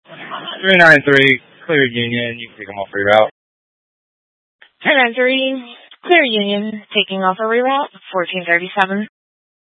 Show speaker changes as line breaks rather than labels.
393, clear Union. You can take them off reroute.
393, clear Union, taking off a reroute, 1437.